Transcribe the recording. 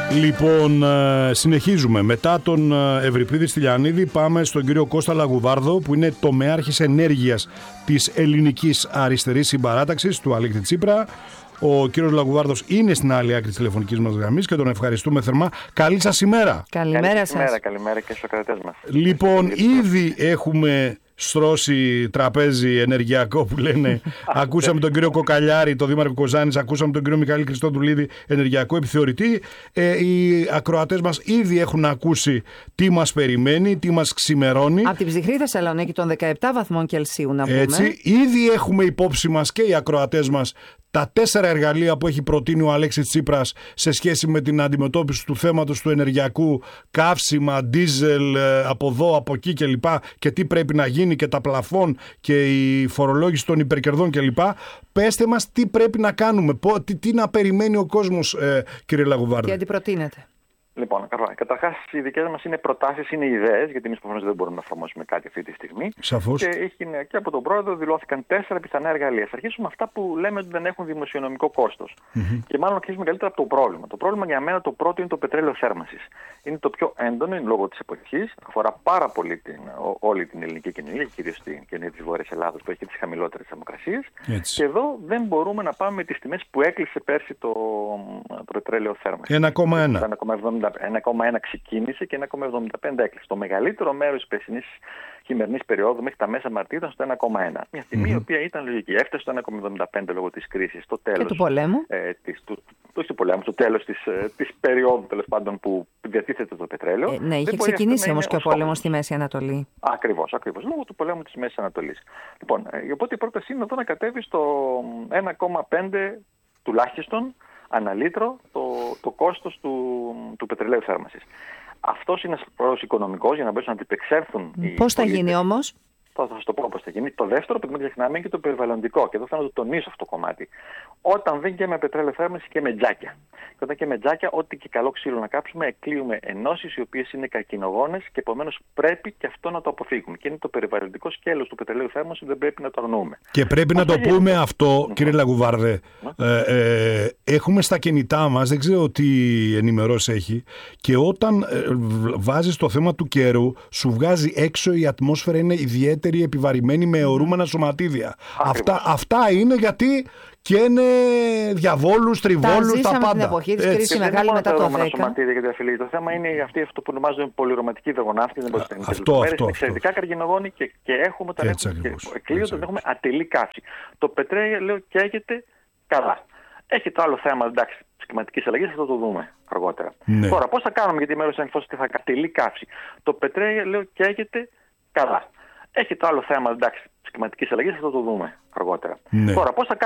Λοιπόν, συνεχίζουμε. Μετά τον Ευρυπίδη Στυλιανίδη πάμε στον κύριο Κώστα Λαγουβάρδο, που είναι τομεάρχης ενέργειας της Ελληνικής Αριστερής Συμπαράταξης του Αλέξη Τσίπρα. Ο κύριος Λαγουβάρδος είναι στην άλλη άκρη της τηλεφωνικής μας γραμμής και τον ευχαριστούμε θερμά. Καλή σας ημέρα. Καλημέρα σας. Καλημέρα και στους ακροατές μας. Λοιπόν, ήδη έχουμε στρώσει τραπέζι ενεργειακό που λένε. Ακούσαμε τον κύριο Κοκαλιάρη, τον Δήμαρχο Κοζάνης, ακούσαμε τον κύριο Μιχαήλ Χριστόδουλίδη, ενεργειακό επιθεωρητή. Οι ακροατές μας ήδη έχουν ακούσει τι μας περιμένει, τι μας ξημερώνει. Από την ψυχρή Θεσσαλονίκη των 17 βαθμών Κελσίου, να πούμε. Έτσι, ήδη έχουμε υπόψη μας και οι ακροατές μας τα 4 εργαλεία που έχει προτείνει ο Αλέξης Τσίπρας σε σχέση με την αντιμετώπιση του θέματος του ενεργειακού, καύσιμα, ντίζελ, από εδώ, από εκεί κλπ. Και τι πρέπει να γίνει και τα πλαφόν και η φορολόγηση των υπερκερδών κλπ. Πέστε μας τι πρέπει να κάνουμε, τι να περιμένει ο κόσμος, κύριε Λαγουβάρδη. Και αντιπροτείνετε. Λοιπόν, καταρχάς οι δικές μας είναι προτάσεις, είναι ιδέες, γιατί εμείς προφανώς δεν μπορούμε να εφαρμόσουμε κάτι αυτή τη στιγμή. Σαφώς. Και από τον πρόεδρο δηλώθηκαν 4 πιθανά εργαλεία. Θα αρχίσουμε αυτά που λέμε ότι δεν έχουν δημοσιονομικό κόστος. Και μάλλον αρχίσουμε καλύτερα από το πρόβλημα. Το πρόβλημα για μένα το πρώτο είναι το πετρέλαιο θέρμανσης. Είναι το πιο έντονο, είναι λόγω της εποχής. Αφορά πάρα πολύ όλη την ελληνική κοινωνία, κυρίως την κοινωνία της Βόρειας Ελλάδας που έχει τις χαμηλότερες θερμοκρασίες. Και εδώ δεν μπορούμε να πάμε με τις τιμές που έκλεισε πέρσι το πετρέλαιο θέρμανσης. 1,1 ξεκίνησε και 1,75 έκλεισε. Το μεγαλύτερο μέρος της περσινής χειμερινής περίοδου μέχρι τα μέσα Μαρτίου ήταν στο 1,1. Μια τιμή η οποία ήταν λογική. Έφτασε στο 1,75 λόγω της κρίσης, στο τέλος. Και του πολέμου. Όχι του πολέμου, στο τέλος της περίοδου τέλος πάντων που διατίθεται το πετρέλαιο. Ναι, είχε ξεκινήσει όμως και ο πόλεμος στη Μέση Ανατολή. Ακριβώς. Λόγω του πολέμου της Μέσης Ανατολής. Λοιπόν, οπότε η πρόταση είναι εδώ να κατέβει στο 1,5 τουλάχιστον αναλύτρο το κόστος του πετρελαίου θέρμανσης. Αυτός είναι ένας πρόοδος οικονομικός για να μπορέσουν να αντιπεξέλθουν. Πώς θα γίνει όμως? Θα σας το πω πώς θα γίνει. Το δεύτερο που μην ξεχνάμε είναι και το περιβαλλοντικό. Και εδώ θέλω να το τονίσω αυτό το κομμάτι. Όταν δεν καίμε πετρέλαιο θέρμανση και με τζάκια. Και όταν και με τζάκια, ό,τι και καλό ξύλο να κάψουμε, εκκλείουμε ενώσεις οι οποίες είναι καρκινογόνες και επομένως πρέπει και αυτό να το αποφύγουμε. Και είναι το περιβαλλοντικό σκέλος του πετρελαίου θέρμανση που δεν πρέπει να το αγνοούμε. Και πρέπει να το πούμε αυτό, κύριε Λαγουβάρδε. Έχουμε στα κινητά μας, δεν ξέρω τι ενημερώσεις έχει, και όταν βάζεις το θέμα του καιρού, σου βγάζει έξω η ατμόσφαιρα είναι ιδιαίτερη επιβαρημένη με αιωρούμενα σωματίδια. Αυτά είναι γιατί και είναι διαβόλους, τριβόλους, τα πάντα. Την εποχή της κρίσης μεγάλη μετά το 10. Σωματίδια, αυτό θέμα είναι αυτό που ονομάζουμε πολυρωματική υδρογοναύτη. Αυτό. Είναι εξαιρετικά καρκινογόνοι και έχουμε όταν έχουμε ατελή καύση. Το πετρέλαιο καίγεται καλά. Έχει το άλλο θέμα, εντάξει, της κλιματικής αλλαγής, αυτό το δούμε αργότερα. Τώρα, πώς θα κάνουμε, γιατί μέρος είναι ότι θα ατελή καύση. Το πετρέλαιο καίγεται καλά. Έχει το άλλο θέμα, εντάξει, της κλιματικής αλλαγής, αυτό το δούμε αργότερα. Τώρα, πώς θα κάνουμε.